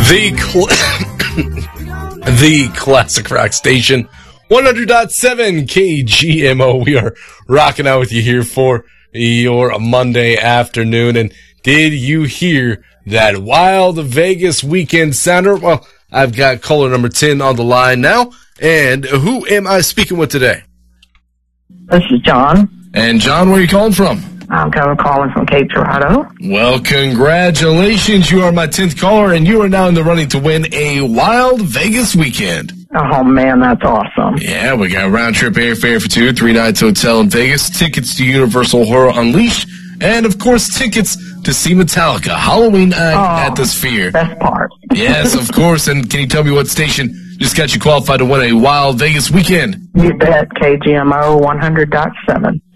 The classic rock station, 100.7 KGMO. We are rocking out with you here for your Monday afternoon. And did you hear that Wild Vegas weekend sounder? Well, I've got caller number 10 on the line now. And who am I speaking with today? This is John. And John, where are you calling from? I'm kind of calling from Cape Girardeau. Well, congratulations. You are my 10th caller, and you are now in the running to win a Wild Vegas weekend. Oh, man, that's awesome. Yeah, we got round-trip airfare for 2, 3 nights hotel in Vegas, tickets to Universal Horror Unleashed, and, of course, tickets to see Metallica Halloween night at the Sphere. Best part. Yes, of course. And can you tell me what station just got you qualified to win a Wild Vegas weekend? You bet. KGMO 100.7.